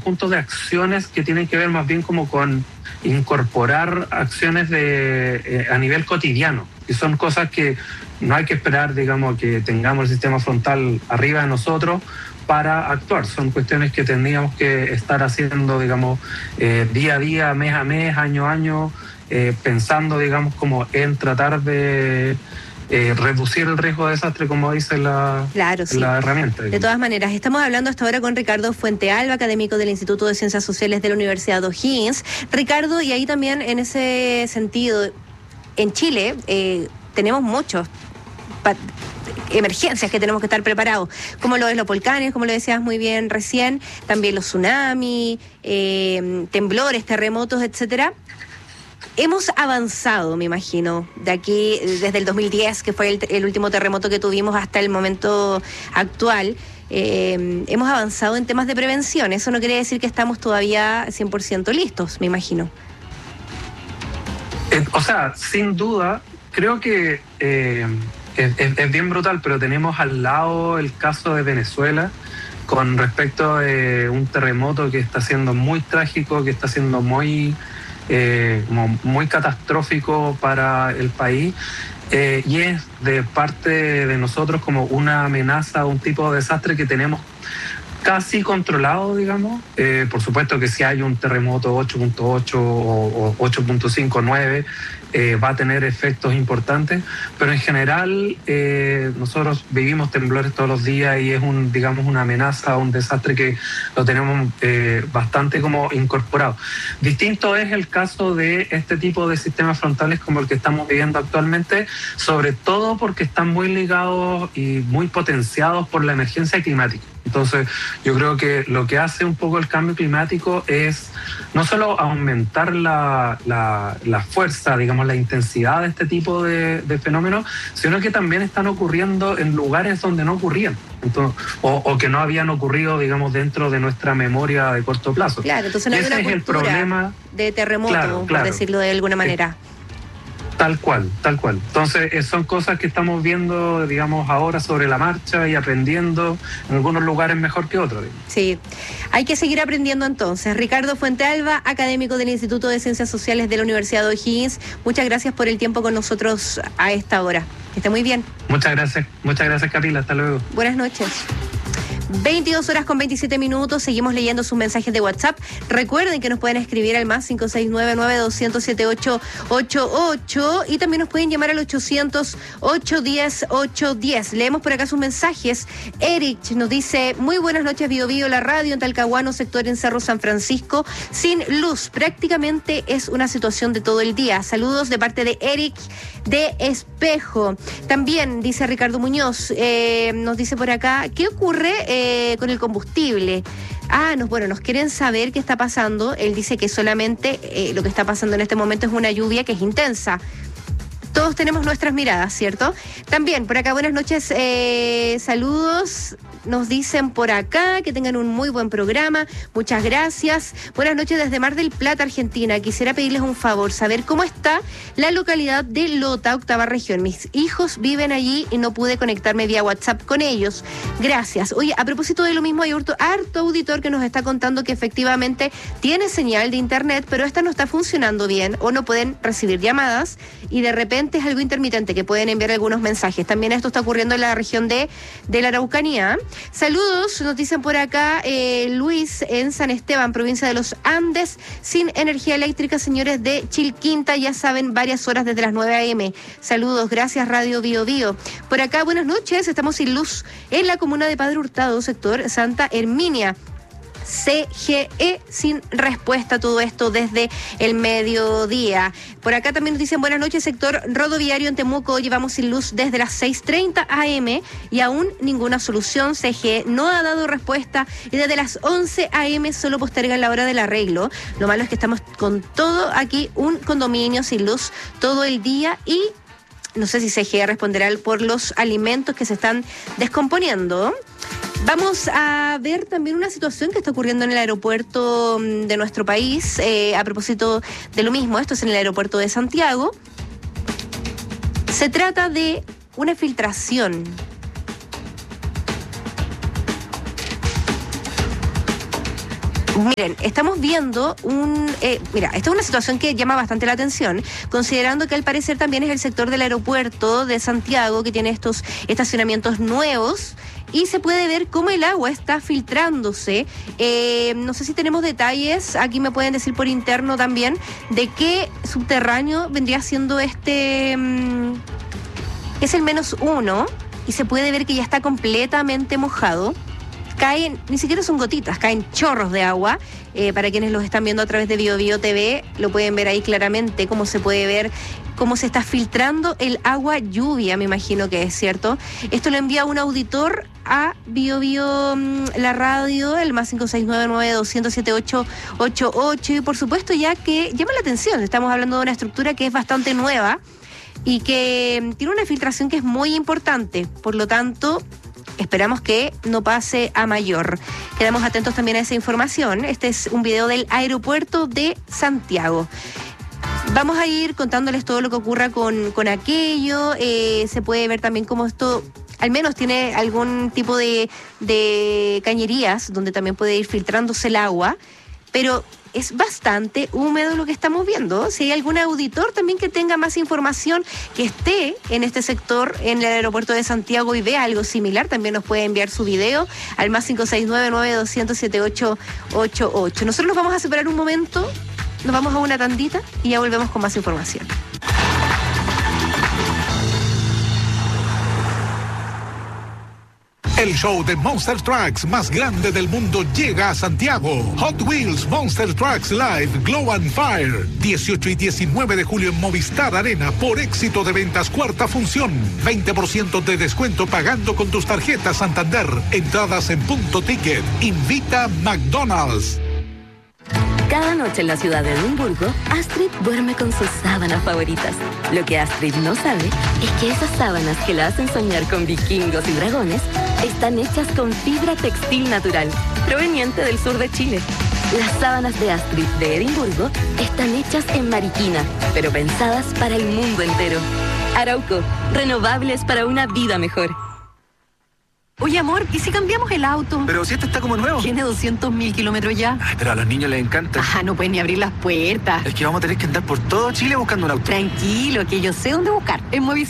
conjunto de acciones que tienen que ver más bien como con incorporar acciones a nivel cotidiano, y son cosas que no hay que esperar, digamos, que tengamos el sistema frontal arriba de nosotros para actuar. Son cuestiones que tendríamos que estar haciendo, digamos, día a día, mes a mes, año a año, pensando, digamos, como en tratar de reducir el riesgo de desastre, como dice la herramienta. De todas maneras, estamos hablando hasta ahora con Ricardo Fuentealba, académico del Instituto de Ciencias Sociales de la Universidad O'Higgins. Ricardo, y ahí también en ese sentido, en Chile tenemos muchos emergencias que tenemos que estar preparados, como lo de los volcanes, como lo decías muy bien recién, también los tsunamis, temblores, terremotos, etcétera. Hemos avanzado, me imagino, de aquí, desde el 2010, que fue el último terremoto que tuvimos, hasta el momento actual. Hemos avanzado en temas de prevención. Eso no quiere decir que estamos todavía 100% listos, me imagino. O sea, sin duda, creo que es bien brutal, pero tenemos al lado el caso de Venezuela con respecto a un terremoto que está siendo muy trágico, que está siendo muy catastrófico para el país, y es de parte de nosotros como una amenaza, un tipo de desastre que tenemos casi controlado, digamos. Por supuesto que si hay un terremoto 8.8 o 8.5, 9, va a tener efectos importantes, pero en general nosotros vivimos temblores todos los días y es una amenaza, un desastre que lo tenemos bastante como incorporado. Distinto es el caso de este tipo de sistemas frontales como el que estamos viviendo actualmente, sobre todo porque están muy ligados y muy potenciados por la emergencia climática. Entonces, yo creo que lo que hace un poco el cambio climático es no solo aumentar la fuerza, digamos, la intensidad de este tipo de fenómenos, sino que también están ocurriendo en lugares donde no ocurrían. Entonces, o que no habían ocurrido, digamos, dentro de nuestra memoria de corto plazo. Claro, entonces no hay una cultura el problema de terremoto, por decirlo de alguna manera. Tal cual. Entonces, son cosas que estamos viendo, digamos, ahora sobre la marcha y aprendiendo en algunos lugares mejor que otros. Sí, hay que seguir aprendiendo entonces. Ricardo Fuentealba, académico del Instituto de Ciencias Sociales de la Universidad de O'Higgins, muchas gracias por el tiempo con nosotros a esta hora. Que esté muy bien. Muchas gracias, Camila. Hasta luego. Buenas noches. 22:27, seguimos leyendo sus mensajes de WhatsApp. Recuerden que nos pueden escribir al más 569-9200-7888 y también nos pueden llamar al 800-810-810. Leemos por acá sus mensajes. Eric nos dice: muy buenas noches, Bio Bio, la radio en Talcahuano, sector en Cerro San Francisco, sin luz, prácticamente es una situación de todo el día. Saludos de parte de Eric de Espejo. También dice Ricardo Muñoz, nos dice por acá: ¿qué ocurre con el combustible? Nos quieren saber qué está pasando. Él dice que solamente lo que está pasando en este momento es una lluvia que es intensa. Todos tenemos nuestras miradas, ¿cierto? También, por acá, buenas noches, saludos. Nos dicen por acá que tengan un muy buen programa. Muchas gracias. Buenas noches desde Mar del Plata, Argentina. Quisiera pedirles un favor, saber cómo está la localidad de Lota, octava región. Mis hijos viven allí y no pude conectarme vía WhatsApp con ellos. Gracias. Oye, a propósito de lo mismo, hay harto auditor que nos está contando que efectivamente tiene señal de internet, pero esta no está funcionando bien o no pueden recibir llamadas y de repente es algo intermitente que pueden enviar algunos mensajes. También esto está ocurriendo en la región de la Araucanía. Saludos, nos dicen por acá Luis en San Esteban, provincia de los Andes, sin energía eléctrica, señores de Chilquinta, ya saben, varias horas desde las 9 a.m. Saludos, gracias Radio Bio Bio. Por acá, buenas noches, estamos sin luz en la comuna de Padre Hurtado, sector Santa Herminia. CGE sin respuesta a todo esto desde el mediodía. Por acá también nos dicen buenas noches, sector rodoviario en Temuco, llevamos sin luz desde las 6:30 a.m. y aún ninguna solución. CGE no ha dado respuesta y desde las 11 a.m. solo postergan la hora del arreglo. Lo malo es que estamos con todo aquí, un condominio sin luz todo el día y no sé si CGE responderá por los alimentos que se están descomponiendo. Vamos a ver también una situación que está ocurriendo en el aeropuerto de nuestro país, a propósito de lo mismo. Esto es en el aeropuerto de Santiago. Se trata de una filtración. Miren, estamos viendo esta es una situación que llama bastante la atención, considerando que al parecer también es el sector del aeropuerto de Santiago que tiene estos estacionamientos nuevos y se puede ver cómo el agua está filtrándose. No sé si tenemos detalles, aquí me pueden decir por interno también, de qué subterráneo vendría siendo es el -1 y se puede ver que ya está completamente mojado. Caen, ni siquiera son gotitas, caen chorros de agua. Para quienes los están viendo a través de BioBio TV, lo pueden ver ahí claramente, cómo se puede ver cómo se está filtrando el agua lluvia, me imagino que es cierto. Esto lo envía un auditor a BioBio la radio, el +569-200-7888. Y por supuesto, ya que llama la atención, estamos hablando de una estructura que es bastante nueva y que tiene una filtración que es muy importante. Por lo tanto, esperamos que no pase a mayor. Quedamos atentos también a esa información. Este es un video del aeropuerto de Santiago. Vamos a ir contándoles todo lo que ocurra con aquello. Se puede ver también cómo esto al menos tiene algún tipo de cañerías donde también puede ir filtrándose el agua, pero es bastante húmedo lo que estamos viendo. Si hay algún auditor también que tenga más información, que esté en este sector, en el aeropuerto de Santiago y vea algo similar, también nos puede enviar su video al +569-200-7888. Nosotros nos vamos a separar un momento, nos vamos a una tandita y ya volvemos con más información. El show de Monster Trucks más grande del mundo llega a Santiago. Hot Wheels Monster Trucks Live Glow and Fire. 18 y 19 de julio en Movistar Arena por éxito de ventas cuarta función. 20% de descuento pagando con tus tarjetas Santander. Entradas en Punto Ticket. Invita McDonald's. Cada noche en la ciudad de Edimburgo, Astrid duerme con sus sábanas favoritas. Lo que Astrid no sabe es que esas sábanas que la hacen soñar con vikingos y dragones están hechas con fibra textil natural, proveniente del sur de Chile. Las sábanas de Astrid de Edimburgo están hechas en Mariquina, pero pensadas para el mundo entero. Arauco, renovables para una vida mejor. Oye, amor, ¿y si cambiamos el auto? Pero si este está como nuevo. Tiene 200.000 kilómetros ya. Ay, pero a los niños les encanta. No pueden ni abrir las puertas. Es que vamos a tener que andar por todo Chile buscando un auto. Tranquilo, que yo sé dónde buscar. En Movistar.